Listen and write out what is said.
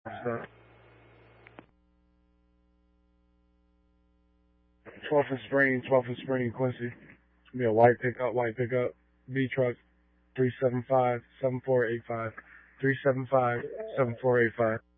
So, 12th and Spring, Quincy. It's gonna be a white pickup, V truck, 375-7485, 375-7485.